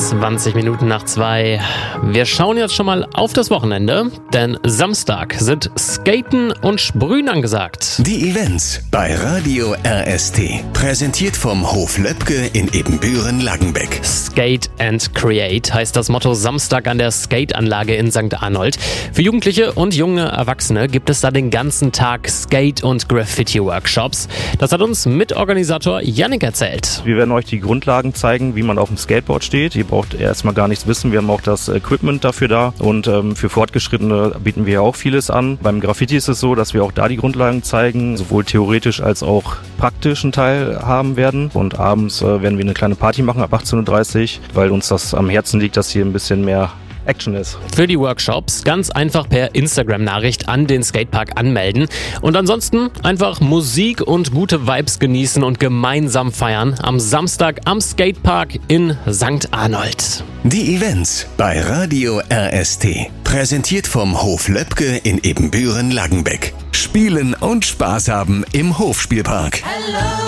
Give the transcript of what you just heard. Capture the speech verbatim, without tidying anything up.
zwanzig Minuten nach zwei. Wir schauen jetzt schon mal auf das Wochenende, denn Samstag sind Skaten und Sprühen angesagt. Die Events bei Radio R S T. Präsentiert vom Hof Löbke in Ebenbüren-Langenbeck. Skate and Create heißt das Motto Samstag an der Skateanlage in Sankt Arnold. Für Jugendliche und junge Erwachsene gibt es da den ganzen Tag Skate- und Graffiti-Workshops. Das hat uns Mitorganisator Yannick erzählt. Wir werden euch die Grundlagen zeigen, wie man auf dem Skateboard steht. Ihr braucht erstmal gar nichts wissen. Wir haben auch das Equipment dafür da und ähm, für Fortgeschrittene bieten wir auch vieles an. Beim Graffiti ist es so, dass wir auch da die Grundlagen zeigen, sowohl theoretisch als auch praktischen Teil haben werden. Und abends äh, werden wir eine kleine Party machen ab achtzehn Uhr dreißig, weil uns das am Herzen liegt, dass hier ein bisschen mehr Action ist. Für die Workshops ganz einfach per Instagram-Nachricht an den Skatepark anmelden und ansonsten einfach Musik und gute Vibes genießen und gemeinsam feiern am Samstag am Skatepark in Sankt Arnold. Die Events bei Radio R S T. Präsentiert vom Hof Löbke in Ebenbüren-Langenbeck. Spielen und Spaß haben im Hofspielpark. Hello.